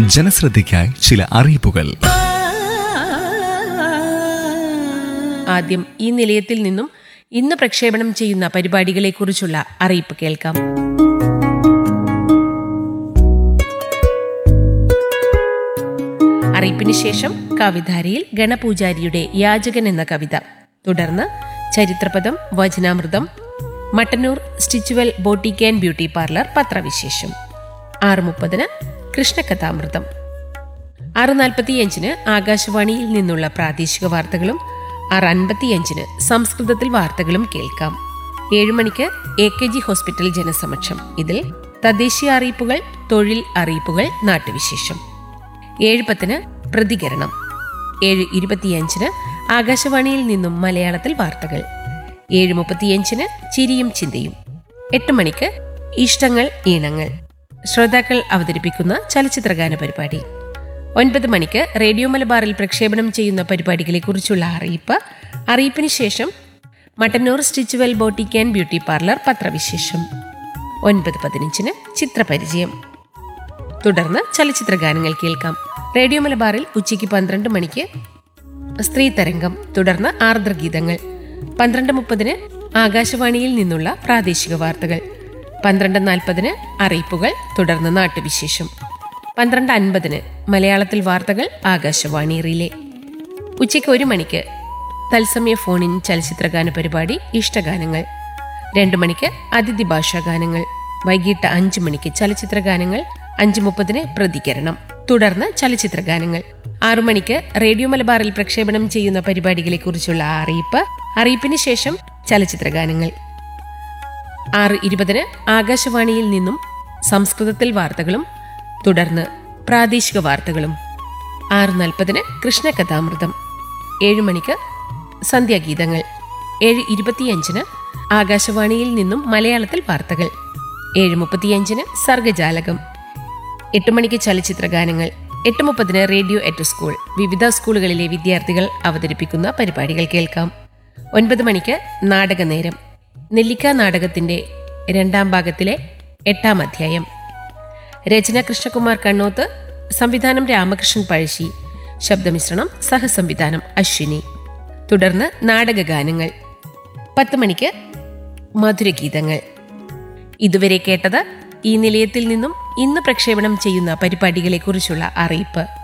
ജനശ്രദ്ധയ്ക്കായി ചില അറിയിപ്പുകൾ. ആദ്യം ഈ നിലയത്തിൽ നിന്നും ഇന്ന് പ്രക്ഷേപണം ചെയ്യുന്ന പരിപാടികളെക്കുറിച്ചുള്ള അറിയിപ്പ് കേൾക്കാം. അറിയിപ്പിന് ശേഷം കവിധാരയിൽ ഗണപൂജാരിയുടെ യാചകൻ എന്ന കവിത, തുടർന്ന് ചരിത്രപദം, വചനാമൃതം, Mattannur സ്റ്റിച്ചുവൽ boutique and beauty parlour പത്രവിശേഷം. 6:30 കൃഷ്ണകഥാമൃതം. 6:45 ആകാശവാണിയിൽ നിന്നുള്ള പ്രാദേശിക വാർത്തകളും 6:55 സംസ്കൃതത്തിൽ വാർത്തകളും കേൾക്കാം. 7 മണിക്ക് AKG ഹോസ്പിറ്റൽ ജനസമക്ഷം. ഇതിൽ തദ്ദേശീയ അറിയിപ്പുകൾ, തൊഴിൽ അറിയിപ്പുകൾ, നാട്ടുവിശേഷം. 7:10 പ്രതികരണം. 7:25 ആകാശവാണിയിൽ നിന്നും മലയാളത്തിൽ വാർത്തകൾ. 7:35 ചിരിയും ചിന്തയും. 8 മണിക്ക് ഇഷ്ടങ്ങൾ ഈണങ്ങൾ, ശ്രോതാക്കൾ അവതരിപ്പിക്കുന്ന ചലച്ചിത്രഗാന പരിപാടി. 9 മണിക്ക് റേഡിയോ മലബാറിൽ പ്രക്ഷേപണം ചെയ്യുന്ന പരിപാടികളെക്കുറിച്ചുള്ള അറിയിപ്പ്. അറിയിപ്പിന് ശേഷം Mattannur സ്റ്റിച്ചുവൽ boutique and beauty parlour പത്രവിശേഷം. 9:15 ചിത്രപരിചയം. തുടർന്ന് ചലച്ചിത്രഗാനങ്ങൾ കേൾക്കാം. റേഡിയോ മലബാറിൽ ഉച്ചയ്ക്ക് 12 മണിക്ക് സ്ത്രീ തരംഗം, തുടർന്ന് ആർദ്രഗീതങ്ങൾ. 12:30 ആകാശവാണിയിൽ നിന്നുള്ള പ്രാദേശിക വാർത്തകൾ. 12:40 അറിയിപ്പുകൾ, തുടർന്ന് നാട്ടുവിശേഷം. 12:50 മലയാളത്തിൽ വാർത്തകൾ, ആകാശവാണി റിലേ. ഉച്ചയ്ക്ക് 1 മണിക്ക് തത്സമയ ഫോണിൻ ചലച്ചിത്രഗാന പരിപാടി ഇഷ്ടഗാനങ്ങൾ. 2 മണിക്ക് അതിഥി ഭാഷാ ഗാനങ്ങൾ. വൈകിട്ട് 5 മണിക്ക് ചലച്ചിത്രഗാനങ്ങൾ. 5:30 പ്രതികരണം, തുടർന്ന് ചലച്ചിത്രഗാനങ്ങൾ. 6 മണിക്ക് റേഡിയോ മലബാറിൽ പ്രക്ഷേപണം ചെയ്യുന്ന പരിപാടികളെക്കുറിച്ചുള്ള അറിയിപ്പ്. അറിയിപ്പിന് ശേഷം ചലച്ചിത്രഗാനങ്ങൾ. 6:20 ആകാശവാണിയിൽ നിന്നും സംസ്കൃതത്തിൽ വാർത്തകളും, തുടർന്ന് പ്രാദേശിക വാർത്തകളും. 6:40 കൃഷ്ണകഥാമൃതം. 7 മണിക്ക് സന്ധ്യാഗീതങ്ങൾ. 7:25 ആകാശവാണിയിൽ നിന്നും മലയാളത്തിൽ വാർത്തകൾ. 7:35 സർഗജാലകം. 8 മണിക്ക് ചലച്ചിത്രഗാനങ്ങൾ. 8:30 റേഡിയോ എറ്റ് സ്കൂൾ. വിവിധ സ്കൂളുകളിലെ വിദ്യാർത്ഥികൾ അവതരിപ്പിക്കുന്ന പരിപാടികൾ കേൾക്കാം. 9 മണിക്ക് നാടകനേരം. നെല്ലിക്ക നാടകത്തിന്റെ 2ാം ഭാഗത്തിലെ 8ാം അധ്യായം. രചന കൃഷ്ണകുമാർ കണ്ണോത്ത്, സംവിധാനം രാമകൃഷ്ണൻ പഴശ്ശി, ശബ്ദമിശ്രണം സഹസംവിധാനം അശ്വിനി. തുടർന്ന് നാടകഗാനങ്ങൾ. 10 മണിക്ക് മധുരഗീതങ്ങൾ. ഇതുവരെ കേട്ടത് ഈ നിലയത്തിൽ നിന്നും ഇന്ന് പ്രക്ഷേപണം ചെയ്യുന്ന പരിപാടികളെക്കുറിച്ചുള്ള അറിയിപ്പ്.